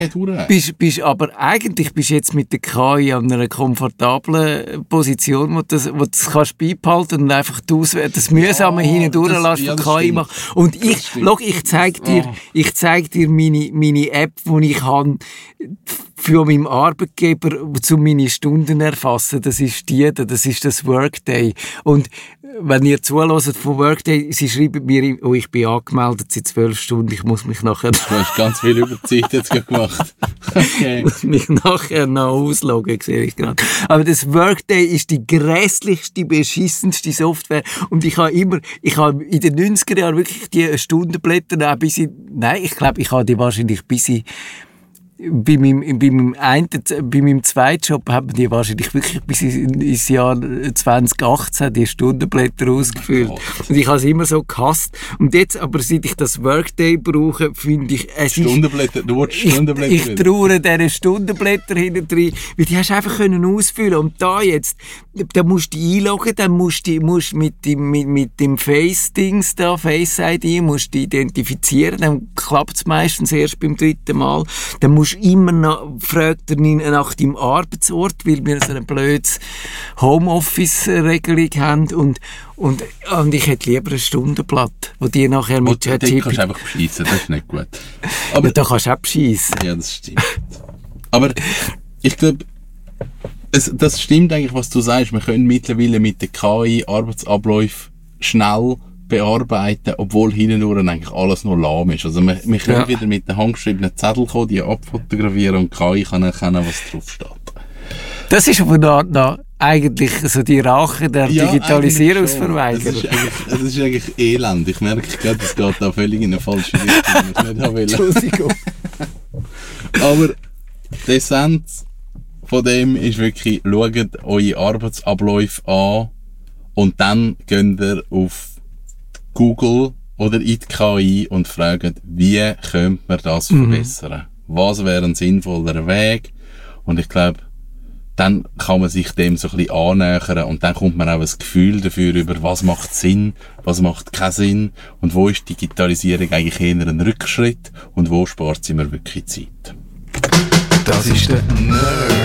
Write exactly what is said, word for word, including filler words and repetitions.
bist, bist, aber eigentlich bist du jetzt mit der K I an einer komfortablen Position, wo du das, wo du das kannst beibehalten und einfach das, das mühsame ja, hindurch lässt von K I machen. Und ich, schau, ich zeig dir, oh. ich zeig dir meine, meine App, die ich habe, für meinen Arbeitgeber, zu meine Stunden erfassen. Das ist die, das ist das Workday. Und wenn ihr zuhört von Workday, sie schreiben mir, oh, ich bin angemeldet seit zwölf Stunden, ich muss mich nachher... Du hast ganz viel Überzeit jetzt gemacht. Okay. Ich muss mich nachher noch ausloggen, sehe ich gerade. Aber das Workday ist die grässlichste, beschissenste Software. Und ich habe immer, ich habe in den neunziger Jahren wirklich die Stundenblätter, bis ich, nein, ich glaube, ich habe die wahrscheinlich bis ich Bei meinem, bei meinem einen, bei meinem zweiten Job haben wir die wahrscheinlich wirklich bis ins Jahr zwanzig achtzehn die Stundenblätter ausgefüllt. Oh, und ich habe es immer so gehasst. Und jetzt, aber seit ich das Workday brauche, finde ich, es Stundenblätter, du willst Stundenblätter Ich, ich traue diese Stundenblätter hinten drin, weil die hast du einfach können ausfüllen. Und da jetzt, da musst du dich einloggen, dann musst du musst mit dem, mit, mit dem Face-Dings da, Face-I D, musst du identifizieren, dann klappt es meistens erst beim dritten Mal. Dann musst immer noch, fragt er ihn nach deinem Arbeitsort, weil wir so eine blöde Homeoffice-Regelung haben und, und, und ich hätte lieber ein Stundenblatt, wo die nachher mit ChatGPT... Da kannst du einfach beschissen, das ist nicht gut. Aber ja, da kannst du auch beschissen. Ja, das stimmt. Aber ich glaube, das stimmt eigentlich, was du sagst. Wir können mittlerweile mit der K I Arbeitsabläufe schnell bearbeiten, obwohl hinten nur eigentlich alles noch lahm ist. Also wir, wir können ja. wieder mit den handgeschriebenen Zettel kommen, die abfotografieren und K I kann erkennen, was drauf steht. Das ist aber noch, noch eigentlich so die Rache der ja, Digitalisierungsverweigerer. Das ist, das ist eigentlich elend. Ich merke gerade, das geht da völlig in eine falsche Richtung. Ich nicht haben Entschuldigung. Aber die Essenz von dem ist wirklich, schaut eure Arbeitsabläufe an und dann geht ihr auf Google oder in die K I und fragt, wie könnte man das verbessern? Mhm. Was wäre ein sinnvoller Weg? Und ich glaube, dann kann man sich dem so ein bisschen annähern und dann kommt man auch ein Gefühl dafür über, was macht Sinn, was macht keinen Sinn und wo ist Digitalisierung eigentlich eher ein Rückschritt und wo spart sie mir wirklich Zeit. Das ist der Nerd.